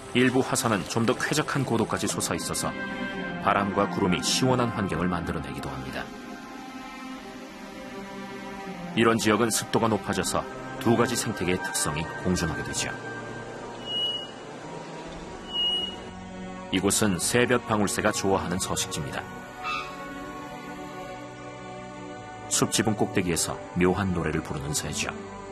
일부 화산은 좀 더 쾌적한 고도까지 솟아 있어서 바람과 구름이 시원한 환경을 만들어내기도 합니다. 이런 지역은 습도가 높아져서 두 가지 생태계의 특성이 공존하게 되죠. 이곳은 새벽 방울새가 좋아하는 서식지입니다. 숲지붕 꼭대기에서 묘한 노래를 부르는 새죠.